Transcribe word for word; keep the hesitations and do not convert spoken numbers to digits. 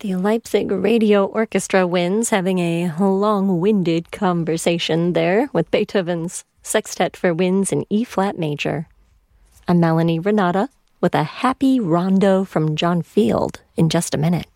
The Leipzig Radio Orchestra Winds having a long-winded conversation there with Beethoven's Sextet for Winds in E-flat major. I'm Melanie Renata with a happy rondo from John Field in just a minute.